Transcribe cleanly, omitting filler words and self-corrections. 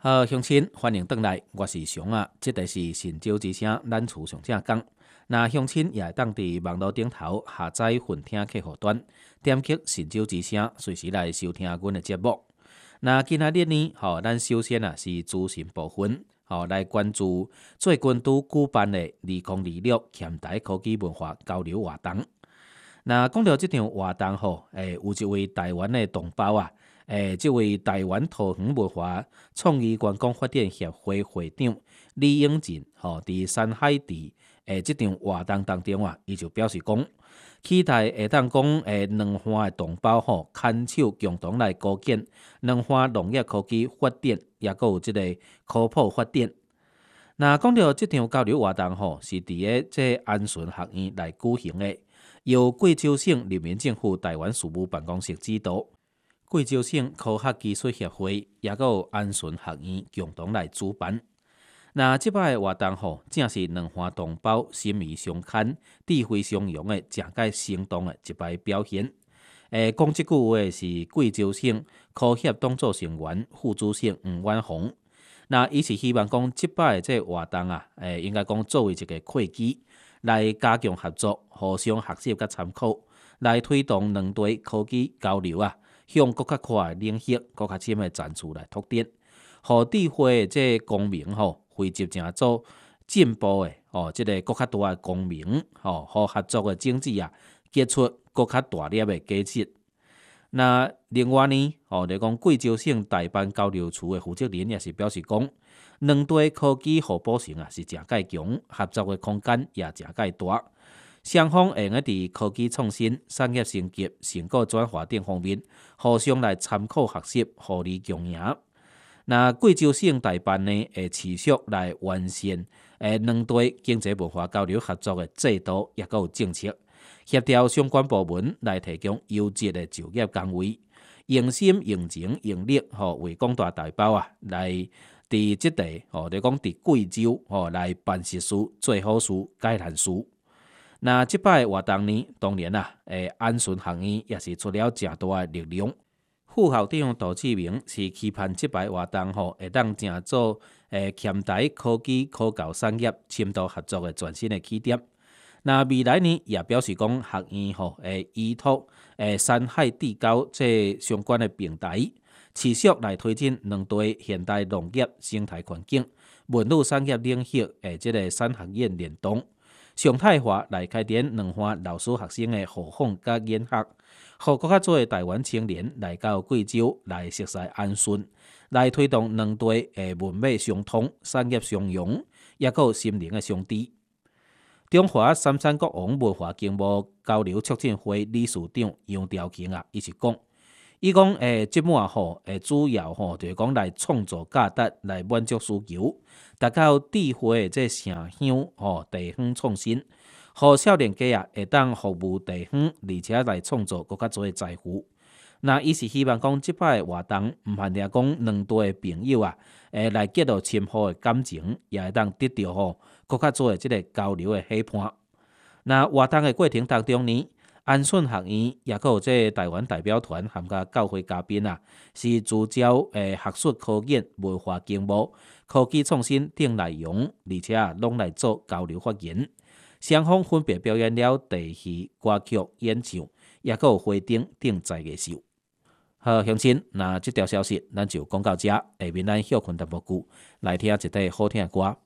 好，乡亲，欢迎回来，我是熊啊。这个是神州之声，咱厝上正讲。那乡亲也会当伫网络顶头下载混听客户端，点击神州之声，随时来收听阮的节目。那今仔日呢，咱首先是资讯部分，来关注最近拄举办的2026咸台科技文化交流活动。那讲到这场活动有一位台湾的同胞啊。这位台湾桃园文化创意观光发展协会会长李永进，伫山海地这场活动当中啊，伊就表示讲，期待会当讲两岸的同胞牵手共同来构建两岸农业科技发展，也佫有这个科普发展。那讲到这场交流活动是伫这安顺学院来举行的，由贵州省人民政府台湾事务办公室指导。贵州省科学技术协会也佫有安顺学院共同来主办。那即摆的活动正是两岸同胞心意相牵、智慧相融的正解生动的一摆表现。讲即句话是贵州省科协董座成员、副主席黄远宏。那伊是希望讲即摆的这活动啊，应该讲作为一个契机，来加强合作、互相学习甲参考，来推动两地科技交流啊。向更较宽的领域、更较深的层次来拓展，互智慧的这公民汇集成做进步的这个更较大的公民互合作的经济啊，结出更较大粒的价值。那另外呢，就讲贵州省台办交流处的负责人也是表示讲，两地科技互补性啊是诚介强，合作的空间也诚介大。双方会用伫科技创新、产业升级、成果转化等方面，互相来参考学习，互利共赢。那贵州省台办呢，会持续来完善两地经济文化交流合作的制度，也佫有政策，协调相关部门来提供优质的就业岗位，用心、用情、用力，为广大同胞啊来伫即地，就讲伫贵州来办实事、做好事、解难事。那即摆的活动呢，当然安顺学院也是出了诚大的力量。副校长杜志明是期盼即摆活动会当成做咸台科技科教产业深度合作的全新的起点。那未来呢，也表示讲学院会依托山海地沟这相关的平台，持续来推进两地现代农业生态环境、文旅产业领域这个产学研联动。常态化来开展两岸老师学生的互访甲研学，互更较多的台湾青年来到贵州来熟悉安顺，来推动两地文美相通、产业相融，也佫有心灵的相知。中华三山国王文化经贸交流促进会理事长杨兆庆啊，伊是讲，即满主要就是讲来创造价值，来满足需求。达到智慧的这城乡地方创新，互少年家啊会当服务地方，而且来创造更较多的财富。那伊是希望讲即摆的活动，毋限定讲两地的朋友啊，来结到深厚的感情，也会当得到更较多的这个交流的伙伴。那活动的过程当中呢，安顺学院也佫有这台湾代表团含甲教会嘉宾啊，是聚焦学术科研、文化经贸、科技创新等内容，而且拢来做交流发言。双方分别表演了地戏、歌曲、演唱，也佫有花灯等在艺术。好，乡亲，那这条消息咱就讲到这，下面咱休困淡薄久，来听一段好听的歌。